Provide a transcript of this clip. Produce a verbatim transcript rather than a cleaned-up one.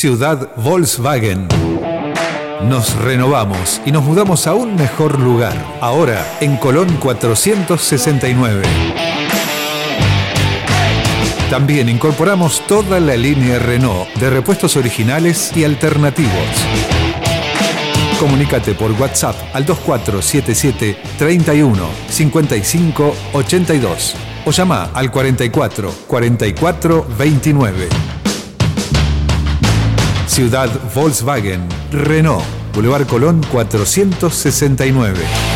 Ciudad Volkswagen. Nos renovamos y nos mudamos a un mejor lugar. Ahora en Colón cuatrocientos sesenta y nueve. También incorporamos toda la línea Renault de repuestos originales y alternativos. Comunícate por WhatsApp al dos cuatro siete siete, treinta y uno, cincuenta y cinco, ochenta y dos o llama al cuarenta y cuatro, cuarenta y cuatro, veintinueve. Ciudad Volkswagen, Renault, Boulevard Colón cuatrocientos sesenta y nueve.